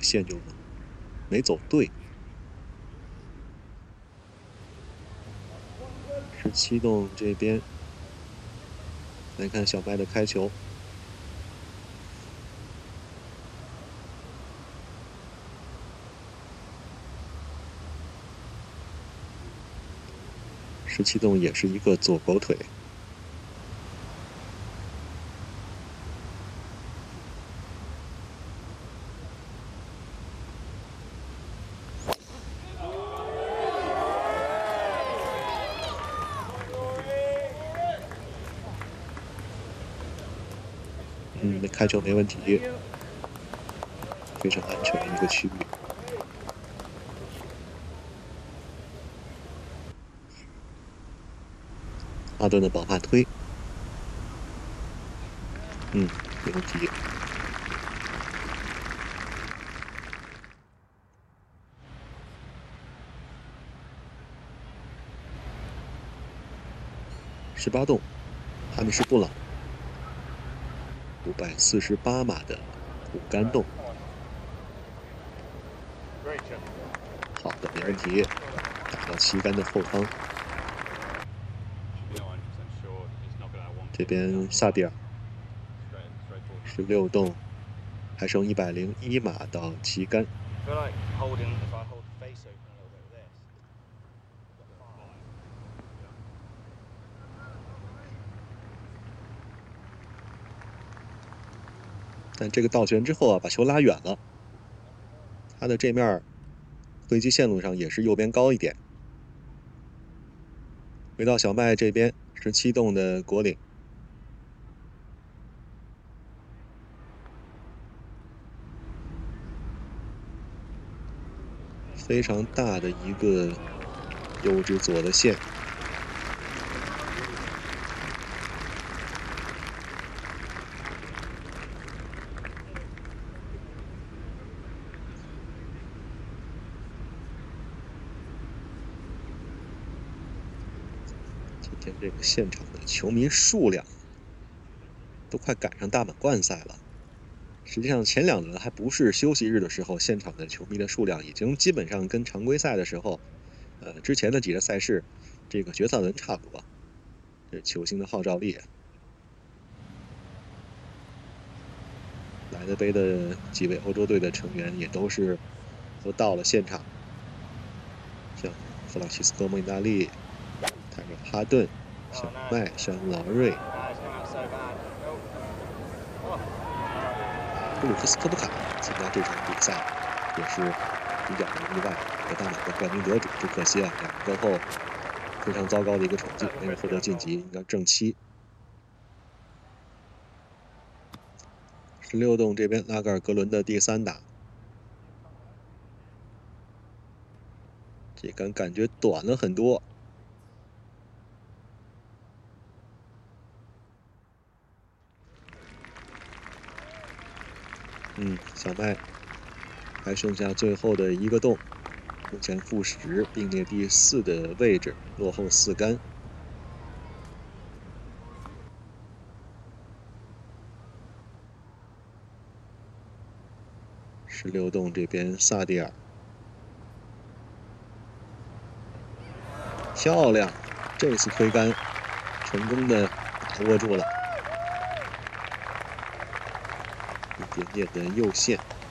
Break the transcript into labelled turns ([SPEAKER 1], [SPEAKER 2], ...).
[SPEAKER 1] 线就没走对。17洞这边来看小麦的开球。17洞也是一个左狗腿。开球没问题，非常安全的一个区域。阿顿的保发推，没问题。18洞，哈密士布朗548码的五杆洞，好的，没问题，打到旗杆的后方。这边萨蒂尔16洞，还剩101码到旗杆。但这个倒旋之后啊，把球拉远了。他的这面挥击线路上也是右边高一点。回到小麦这边，17洞的果岭。非常大的一个右至左的线。今天这个现场的球迷数量都快赶上大满贯赛了。实际上前2轮还不是休息日的时候，现场的球迷的数量已经基本上跟常规赛的时候，之前的几个赛事这个决赛轮差不多。这球星的号召力。莱德杯的几位欧洲队的成员也都到了现场，像弗朗西斯科·莫因大利、泰勒·哈顿、小麦、像劳瑞、布鲁克斯·科普卡参加这场比赛也是比较意外的大满贯冠军得主。只可惜啊，2个后非常糟糕的一个成绩，没有获得晋级，应该正7。16洞这边拉格尔格伦的第3打，这杆感觉短了很多。小麦还剩下最后的一个洞，目前负10，并列第4的位置，落后4杆。16洞这边萨蒂尔，漂亮，这次推杆成功的把握住了，一点点的右线。